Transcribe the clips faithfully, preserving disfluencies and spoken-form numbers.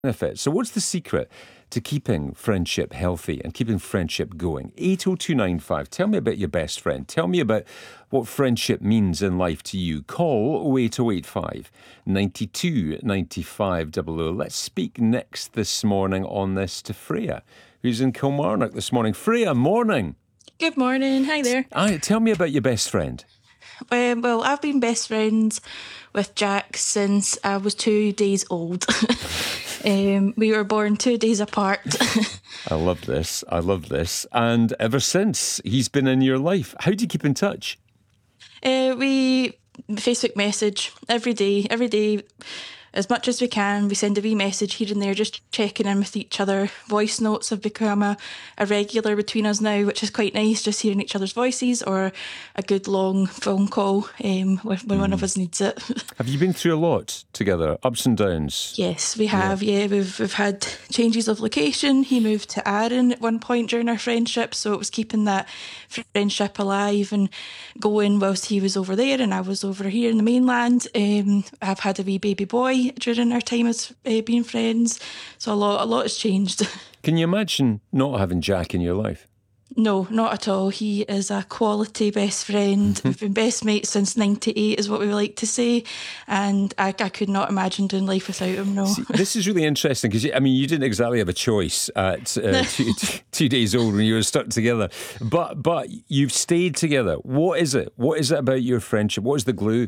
benefit. So what's the secret to keeping friendship healthy and keeping friendship going? eight oh two nine five. Tell me about your best friend. Tell me about what friendship means in life to you. Call oh eight oh eight five, nine two nine five double oh. Let's speak next this morning on this to Freya, who's in Kilmarnock this morning. Freya, morning. Good morning. Hi there. Hi, tell me about your best friend. Um, well, I've been best friends with Jack since I was two days old. um, we were born two days apart. I love this. I love this. And ever since, he's been in your life. How do you keep in touch? Uh, we Facebook message every day, every day. As much as we can, we send a wee message here and there, just checking in with each other. Voice notes have become a, a regular between us now, which is quite nice, just hearing each other's voices, or a good long phone call um, when, when mm. one of us needs it. Have you been through a lot together, ups and downs? Yes, we have, yeah. yeah. We've, we've had changes of location. He moved to Arran at one point during our friendship, so it was keeping that friendship alive and going whilst he was over there and I was over here in the mainland. Um, I've had a wee baby boy during our time as uh, being friends, so a lot a lot has changed. Can you imagine not having Jack in your life? No, not at all. He is a quality best friend. We've been best mates since ninety-eight is what we like to say, and I, I could not imagine doing life without him, no. See, this is really interesting because, I mean, you didn't exactly have a choice at uh, two, two days old when you were stuck together, but but you've stayed together. What is it? What is it about your friendship? What is the glue?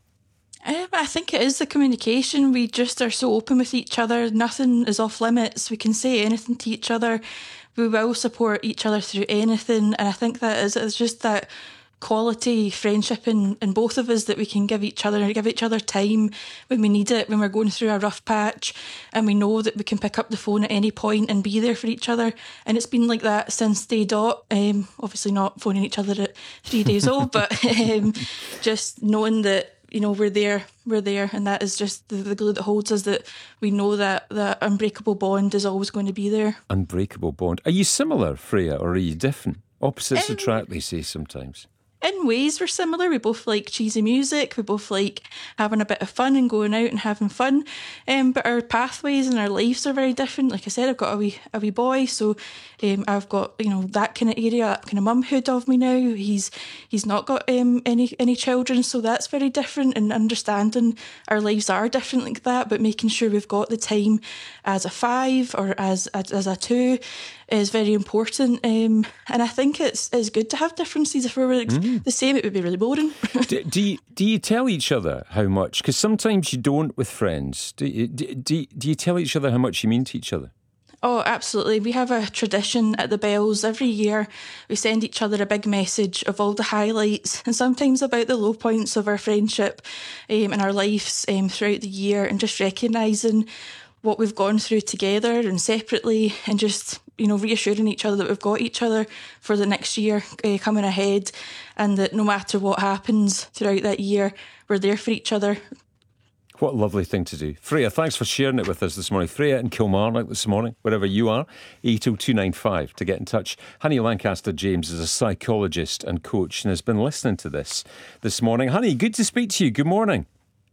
Um, I think it is the communication. We just are so open with each other. Nothing is off limits. We can say anything to each other. We will support each other through anything. And I think that is it's just that quality friendship in, in both of us, that we can give each other give each other time when we need it, when we're going through a rough patch, and we know that we can pick up the phone at any point and be there for each other. And it's been like that since day dot. Um, obviously not phoning each other at three days old, but um, just knowing that, you know, we're there, we're there, and that is just the, the glue that holds us, that we know that that unbreakable bond is always going to be there. Unbreakable bond. Are you similar, Freya, or are you different? Opposites Um, attract, they say sometimes. In ways, we're similar. We both like cheesy music. We both like having a bit of fun and going out and having fun. Um, but our pathways and our lives are very different. Like I said, I've got a wee a wee boy, so um, I've got, you know, that kind of area, that kind of mumhood of me now. He's he's not got um, any any children, so that's very different. And understanding our lives are different like that, but making sure we've got the time as a five or as as, as a two is very important. Um, and I think it's it's good to have differences. If we were mm. the same, it would be really boring. do, do, you, do you tell each other how much? Because sometimes you don't with friends. Do you, do, do, you, do you tell each other how much you mean to each other? Oh, absolutely. We have a tradition at the Bells. Every year we send each other a big message of all the highlights and sometimes about the low points of our friendship um, and our lives um, throughout the year, and just recognising what we've gone through together and separately, and just, you know, reassuring each other that we've got each other for the next year uh, coming ahead, and that no matter what happens throughout that year, we're there for each other. What a lovely thing to do. Freya, thanks for sharing it with us this morning. Freya in Kilmarnock this morning, wherever you are, eight oh two nine five to get in touch. Honey Lancaster James is a psychologist and coach and has been listening to this this morning. Honey, good to speak to you. Good morning.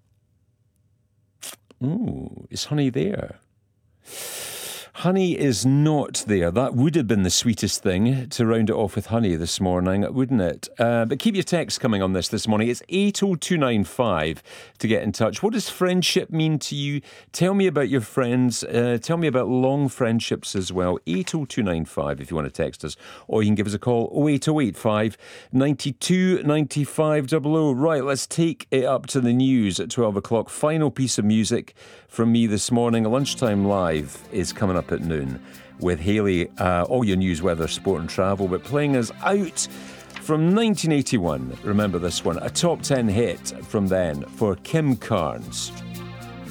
Ooh, is Honey there? Honey is not there. That would have been the sweetest thing to round it off with Honey this morning, wouldn't it? Uh, but keep your texts coming on this this morning. It's eight oh two nine five to get in touch. What does friendship mean to you? Tell me about your friends. Uh, tell me about long friendships as well. eight oh two nine five if you want to text us. Or you can give us a call, oh eight oh eight five, nine two nine five double oh. Right, let's take it up to the news at twelve o'clock. Final piece of music from me this morning. Lunchtime Live is coming up at noon with Hayley, uh, all your news, weather, sport and travel, but playing us out from nineteen eighty-one. Remember this one, a top ten hit from then for Kim Carnes.